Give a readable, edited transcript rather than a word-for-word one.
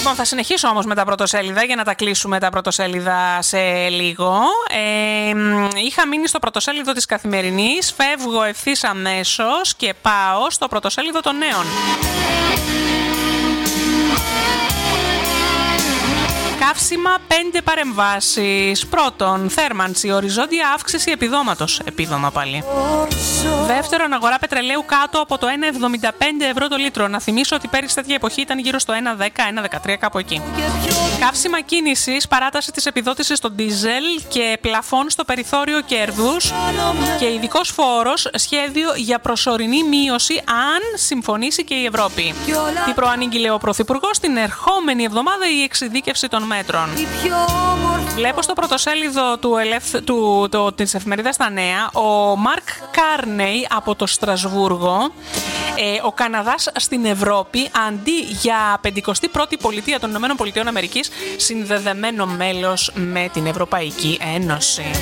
Λοιπόν, θα συνεχίσω όμως με τα πρωτοσέλιδα για να τα κλείσουμε τα πρωτοσέλιδα σε λίγο. Είχα μείνει στο πρωτοσέλιδο της Καθημερινής, φεύγω ευθύς αμέσως και πάω στο πρωτοσέλιδο των Νέων. Καύσιμα 5 παρεμβάσεις. Πρώτον, θέρμανση, οριζόντια αύξηση επιδόματος. Επίδομα πάλι. Δεύτερον, αγορά πετρελαίου κάτω από το 1,75 ευρώ το λίτρο. Να θυμίσω ότι πέρυσι τέτοια εποχή ήταν γύρω στο 1,10, 1,13 κάπου εκεί. Καύσιμα κίνησης, παράταση της επιδότησης στο ντίζελ και πλαφών στο περιθώριο κέρδους. Και ειδικός φόρος, σχέδιο για προσωρινή μείωση αν συμφωνήσει και η Ευρώπη. Τι προανήγγειλε ο Πρωθυπουργός την ερχόμενη εβδομάδα η εξειδίκευση των μέτρων. Βλέπω στο πρωτοσέλιδο της εφημερίδας Τα Νέα ο Μαρκ Κάρνεϊ από το Στρασβούργο. Ο Καναδάς στην Ευρώπη αντί για 51η πολιτεία των ΗΠΑ συνδεδεμένο μέλος με την Ευρωπαϊκή Ένωση.